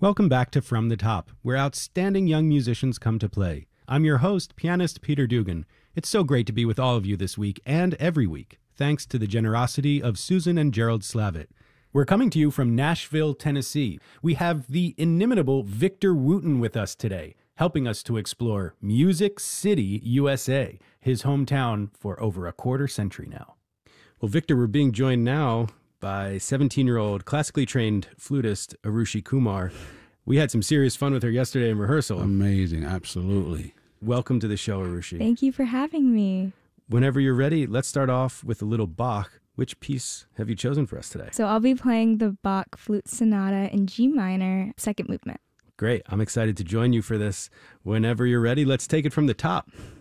Welcome back to From the Top, where outstanding young musicians come to play. I'm your host, pianist Peter Dugan. It's so great to be with all of you this week and every week, thanks to the generosity of Susan and Gerald Slavitt. We're coming to you from Nashville, Tennessee. We have the inimitable Victor Wooten with us today, helping us to explore Music City, USA, his hometown for over a quarter century now. Well, Victor, we're being joined now by 17-year-old classically trained flutist Arushi Kumar. We had some serious fun with her yesterday in rehearsal. Amazing, absolutely. Welcome to the show, Arushi. Thank you for having me. Whenever you're ready, let's start off with a little Bach. Which piece have you chosen for us today? So I'll be playing the Bach Flute Sonata in G minor, second movement. Great. I'm excited to join you for this. Whenever you're ready, let's take it from the top.